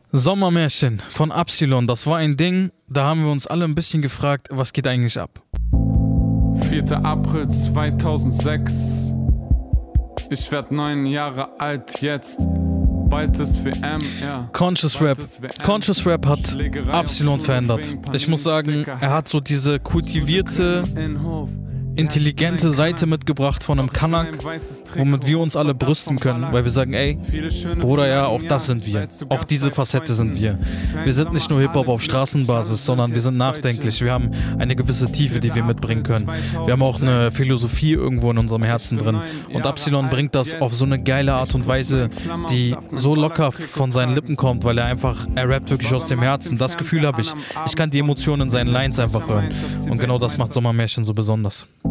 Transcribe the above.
Sommermärchen von Absilon, das war ein Ding, da haben wir uns alle ein bisschen gefragt, was geht eigentlich ab? 4. April 2006. Ich werd 9 Jahre alt jetzt. Bald ist WM, ja. Conscious Rap hat Absilon verändert. Ich muss sagen, er hat so diese kultivierte, intelligente Seite mitgebracht von einem Kanak, womit wir uns alle brüsten können, weil wir sagen, ey, Bruder, ja, auch das sind wir. Auch diese Facette sind wir. Wir sind nicht nur Hip-Hop auf Straßenbasis, sondern wir sind nachdenklich. Wir haben eine gewisse Tiefe, die wir mitbringen können. Wir haben auch eine Philosophie irgendwo in unserem Herzen drin. Und Absilon bringt das auf so eine geile Art und Weise, die so locker von seinen Lippen kommt, weil er rappt wirklich aus dem Herzen. Das Gefühl habe ich. Ich kann die Emotionen in seinen Lines einfach hören. Und genau das macht Sommermärchen so besonders.